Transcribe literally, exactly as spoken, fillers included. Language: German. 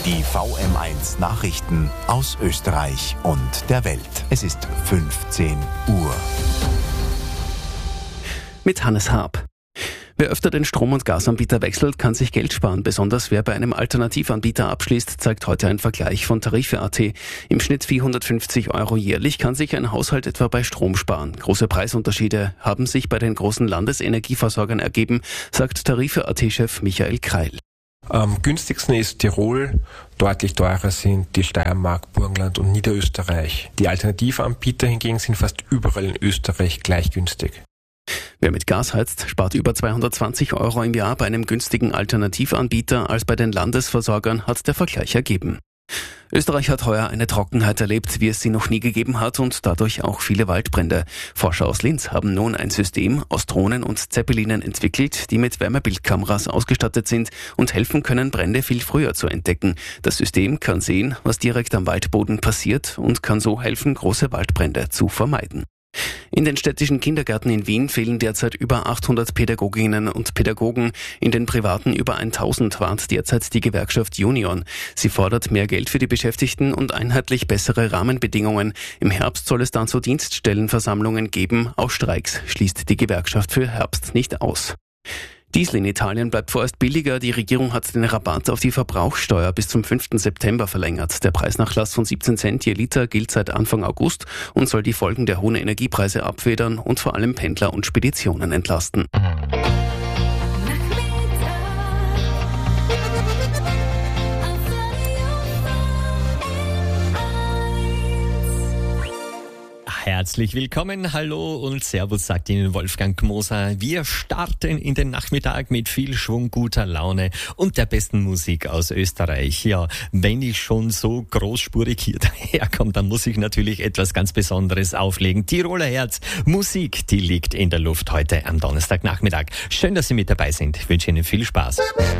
Die V M eins Nachrichten aus Österreich und der Welt. Es ist fünfzehn Uhr. Mit Hannes Haab. Wer öfter den Strom- und Gasanbieter wechselt, kann sich Geld sparen. Besonders wer bei einem Alternativanbieter abschließt, zeigt heute ein Vergleich von Tarife Punkt at. Im Schnitt vierhundertfünfzig Euro jährlich kann sich ein Haushalt etwa bei Strom sparen. Große Preisunterschiede haben sich bei den großen Landesenergieversorgern ergeben, sagt Tarife Punkt at-Chef Michael Kreil. Am günstigsten ist Tirol, deutlich teurer sind die Steiermark, Burgenland und Niederösterreich. Die Alternativanbieter hingegen sind fast überall in Österreich gleich günstig. Wer mit Gas heizt, spart über zweihundertzwanzig Euro im Jahr bei einem günstigen Alternativanbieter als bei den Landesversorgern, hat der Vergleich ergeben. Österreich hat heuer eine Trockenheit erlebt, wie es sie noch nie gegeben hat, und dadurch auch viele Waldbrände. Forscher aus Linz haben nun ein System aus Drohnen und Zeppelinen entwickelt, die mit Wärmebildkameras ausgestattet sind und helfen können, Brände viel früher zu entdecken. Das System kann sehen, was direkt am Waldboden passiert, und kann so helfen, große Waldbrände zu vermeiden. In den städtischen Kindergärten in Wien fehlen derzeit über achthundert Pädagoginnen und Pädagogen. In den privaten über tausend warnt derzeit die Gewerkschaft Union. Sie fordert mehr Geld für die Beschäftigten und einheitlich bessere Rahmenbedingungen. Im Herbst soll es dann so Dienststellenversammlungen geben. Auch Streiks schließt die Gewerkschaft für Herbst nicht aus. Diesel in Italien bleibt vorerst billiger. Die Regierung hat den Rabatt auf die Verbrauchssteuer bis zum fünften September verlängert. Der Preisnachlass von siebzehn Cent je Liter gilt seit Anfang August und soll die Folgen der hohen Energiepreise abfedern und vor allem Pendler und Speditionen entlasten. Herzlich willkommen, hallo und Servus, sagt Ihnen Wolfgang Moser. Wir starten in den Nachmittag mit viel Schwung, guter Laune und der besten Musik aus Österreich. Ja, wenn ich schon so großspurig hier daherkomme, dann muss ich natürlich etwas ganz Besonderes auflegen. Tiroler Herz, Musik, die liegt in der Luft heute am Donnerstagnachmittag. Schön, dass Sie mit dabei sind. Ich wünsche Ihnen viel Spaß.